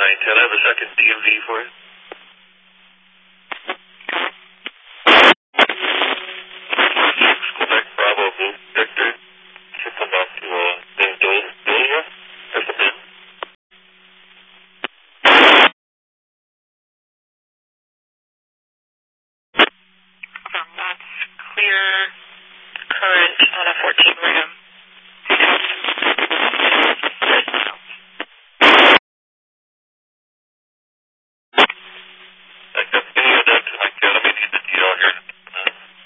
910, I have a second DMV for you. Quebec Bravo Blue Victor. Should come back to Dolia. That's the pin. That's clear.